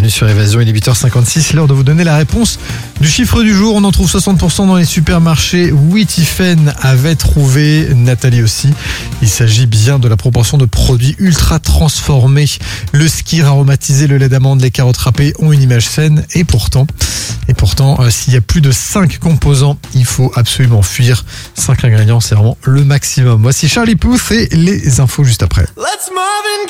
bienvenue sur Évasion, il est 8h56, l'heure de vous donner la réponse du chiffre du jour. On en trouve 60% dans les supermarchés. Oui, Tiffen avait trouvé, Nathalie aussi. Il s'agit bien de la proportion de produits ultra transformés. Le skyr aromatisé, le lait d'amande, les carottes râpées ont une image saine et pourtant, s'il y a plus de 5 composants, il faut absolument fuir. 5 ingrédients, c'est vraiment le maximum. Voici Charlie Puth et les infos juste après.